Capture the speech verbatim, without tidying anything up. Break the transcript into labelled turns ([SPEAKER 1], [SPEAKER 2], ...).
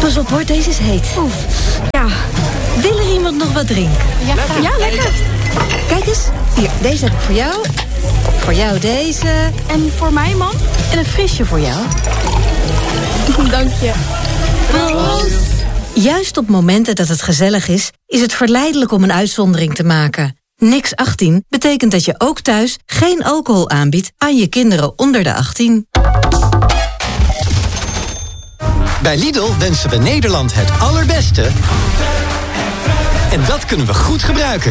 [SPEAKER 1] Pas op hoor, deze is heet. Oef. Ja, wil er iemand nog wat drinken?
[SPEAKER 2] Ja, lekker. Ja, lekker.
[SPEAKER 1] Kijk eens, hier, deze heb ik voor jou. Voor jou deze.
[SPEAKER 2] En voor mij, man?
[SPEAKER 1] En een frisje voor jou.
[SPEAKER 2] Dank je.
[SPEAKER 1] Proost. Juist op momenten dat het gezellig is, is het verleidelijk om een uitzondering te maken. Niks achttien betekent dat je ook thuis geen alcohol aanbiedt aan je kinderen onder de achttien.
[SPEAKER 3] Bij Lidl wensen we Nederland het allerbeste. En dat kunnen we goed gebruiken.